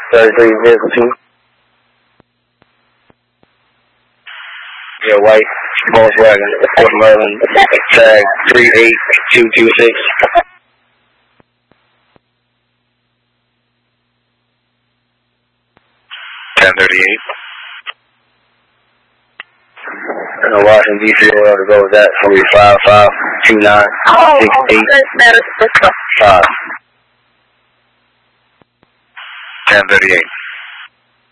33 vehicle 2. Yeah, white Volkswagen, Fort Merlin, tag 38226. 1038. Washington, D.C. order to go with that. 45529685. 1038.